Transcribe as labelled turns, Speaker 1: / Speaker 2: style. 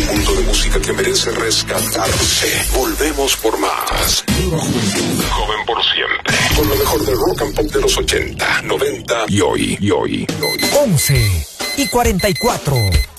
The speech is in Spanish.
Speaker 1: mundo de música que merece rescatarse. Volvemos por más. Nueva juventud, joven por siempre. Con lo mejor del rock and pop de los 80, 90 y hoy.
Speaker 2: 11:44.